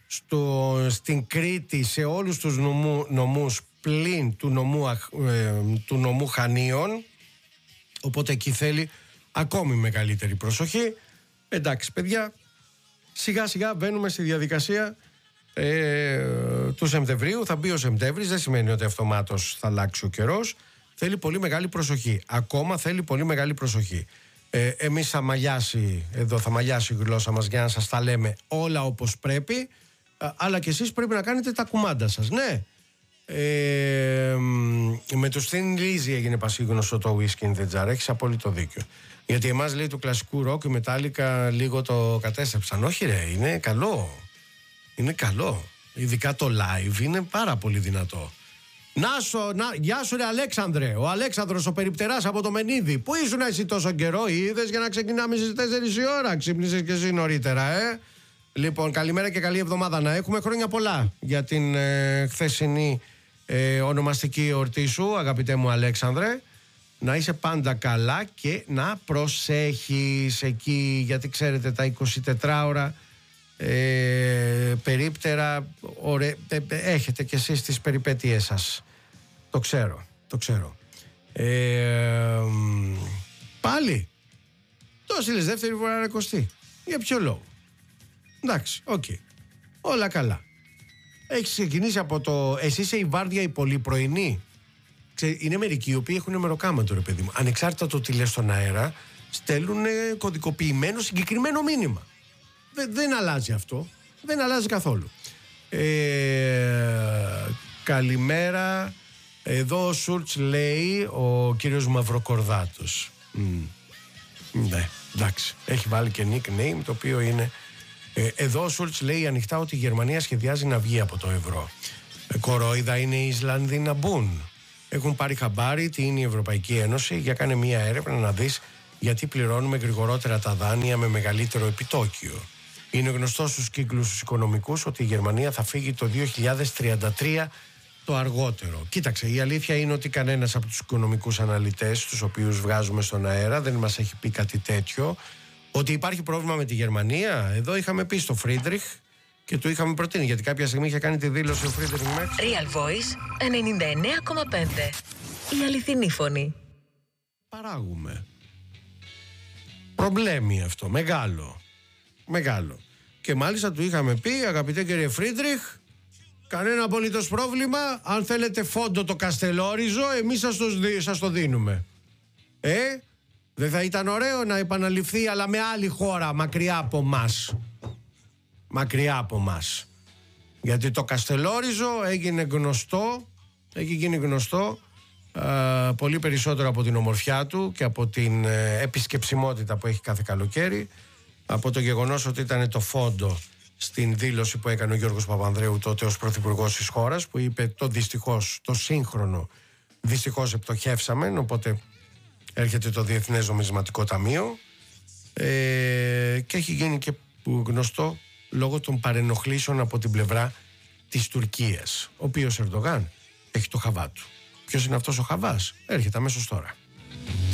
στην Κρήτη σε όλους τους νομούς πλην του νομού Χανίων, οπότε εκεί θέλει ακόμη μεγαλύτερη προσοχή. Εντάξει παιδιά, σιγά σιγά μπαίνουμε στη διαδικασία του Σεπτεμβρίου. Θα μπει ο Σεπτέμβρης, δεν σημαίνει ότι αυτομάτως θα αλλάξει ο καιρός. Θέλει πολύ μεγάλη προσοχή. Ακόμα θέλει πολύ μεγάλη προσοχή. Εμείς θα μαλλιάσει η γλώσσα μας για να σας τα λέμε όλα όπως πρέπει, αλλά και εσείς πρέπει να κάνετε τα κουμάντα σας. Ναι, με το Thin Lizzy έγινε πασίγνωστο το Whiskey in the Jar. Έχεις απόλυτο δίκιο. Γιατί εμάς, λέει, του κλασικού ροκ η Metallica λίγο το κατέστρεψαν. Όχι ρε, είναι καλό. Είναι καλό. Ειδικά το live είναι πάρα πολύ δυνατό. Γεια σου ρε Αλέξανδρε. Ο Αλέξανδρος ο περιπτεράς από το Μενίδη. Πού ήσουν εσύ τόσο καιρό? Είδες για να ξεκινάμε στις 4 η ώρα? Ξύπνησες και εσύ νωρίτερα, Λοιπόν, καλημέρα και καλή εβδομάδα να έχουμε. Χρόνια πολλά για την χθεσινή ονομαστική εορτή σου, αγαπητέ μου Αλέξανδρε. Να είσαι πάντα καλά και να προσέχεις εκεί, γιατί ξέρετε τα 24 ώρα περίπτερα έχετε κι εσείς τις περιπέτειές σας. Το ξέρω. Πάλι το στείλες δεύτερη φορά ρε Κωστή. Για ποιο λόγο? Εντάξει, οκ. Όλα καλά. Έχεις ξεκινήσει από το... Εσύ είσαι η βάρδια η πολύ πρωινή. Είναι μερικοί οι οποίοι έχουν μεροκάματο ρε παιδί μου. Ανεξάρτητα το τι λες στον αέρα, στέλνουν κωδικοποιημένο συγκεκριμένο μήνυμα. Δεν αλλάζει αυτό. Δεν αλλάζει καθόλου. Καλημέρα. Εδώ ο Σούρτς λέει ο κύριος Μαυροκορδάτος. Ναι, εντάξει. Έχει βάλει και nickname το οποίο είναι... Εδώ ο Σούρτς λέει ανοιχτά ότι η Γερμανία σχεδιάζει να βγει από το ευρώ. Κορόιδα είναι οι Ισλανδοί να μπουν. Έχουν πάρει χαμπάρι τι είναι η Ευρωπαϊκή Ένωση. Για κάνε μία έρευνα να δεις γιατί πληρώνουμε γρηγορότερα τα δάνεια με μεγαλύτερο επιτόκιο. Είναι γνωστό στους κύκλους τους οικονομικούς ότι η Γερμανία θα φύγει το 2033 το αργότερο. Κοίταξε, η αλήθεια είναι ότι κανένας από τους οικονομικούς αναλυτές τους οποίους βγάζουμε στον αέρα δεν μας έχει πει κάτι τέτοιο. Ότι υπάρχει πρόβλημα με τη Γερμανία, εδώ είχαμε πει στο Φρίντριχ και του είχαμε προτείνει, γιατί κάποια στιγμή είχε κάνει τη δήλωση ο Φρίντριχ Μέρξ. Real Voice 99,5. Η αληθινή φωνή. Παράγουμε. Προβλέμι αυτό, μεγάλο. Και μάλιστα του είχαμε πει, αγαπητέ κύριε Φρίντριχ, κανένα απολύτως πρόβλημα, αν θέλετε φόντο το Καστελόριζο, εμείς σας το δίνουμε. Δεν θα ήταν ωραίο να επαναληφθεί, αλλά με άλλη χώρα, μακριά από μας. Γιατί το Καστελόριζο έχει γίνει γνωστό πολύ περισσότερο από την ομορφιά του και από την επισκεψιμότητα που έχει κάθε καλοκαίρι, από το γεγονός ότι ήταν το φόντο στην δήλωση που έκανε ο Γιώργος Παπανδρέου τότε ως πρωθυπουργός της χώρας, που είπε το σύγχρονο δυστυχώς επτοχεύσαμε, οπότε έρχεται το Διεθνές Νομισματικό Ταμείο, και έχει γίνει και γνωστό λόγω των παρενοχλήσεων από την πλευρά της Τουρκίας, ο οποίος Ερντογάν έχει το χαβά του. Ποιος είναι αυτός ο χαβάς? Έρχεται αμέσως τώρα.